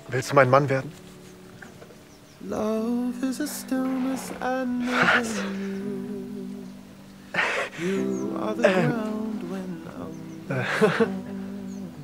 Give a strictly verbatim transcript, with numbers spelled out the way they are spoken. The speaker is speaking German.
Willst du mein Mann werden? Was? You are the ground when I'm